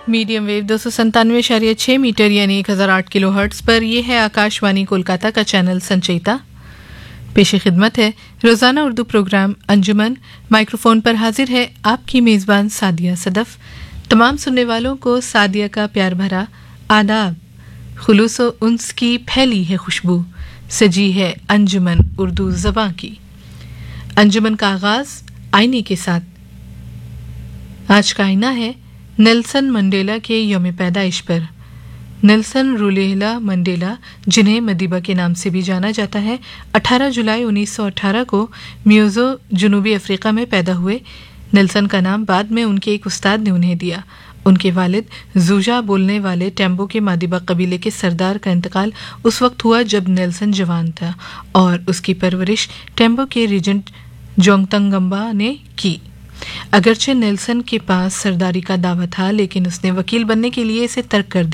Medium wave 297.6 metre यानी 1008 kilo hertz पर यह है आकाशवाणी कोलकाता का चैनल संचयिता। पेश खिदमत है रोज़ाना उर्दू प्रोग्राम अंजुमन। माइक्रोफोन पर हाजिर है आपकी मेज़बान सादिया सदफ। तमाम सुनने वालों को सादिया का प्यार भरा आदाब। खुलूस व उन्स की फैली है खुशबू, सजी है अंजुमन उर्दू ज़बां की। अंजुमन का आगाज़ आईने के साथ। आज का आईना है नेल्सन मंडेला के यौम पैदाइश पर। नेल्सन रूलेला मंडेला, जिन्हें मदीबा के नाम से भी जाना जाता है, 18 जुलाई 1918 को म्यूज़ो जनूबी अफ्रीका में पैदा हुए। नेल्सन का नाम बाद में उनके एक उस्ताद ने उन्हें दिया। उनके वालिद जूजा बोलने वाले टेम्बो के मादिबा कबीले के सरदार का इंतकाल उस वक्त हुआ जब नेल्सन जवान था और उसकी परवरिश टेम्बो के रीजेंट जोंगतंगम्बा ने की। अगरचे नेल्सन के पास सरदारी का दावा था, लेकिन उसने वकील बनने के लिए इसे तर्क कर दिया।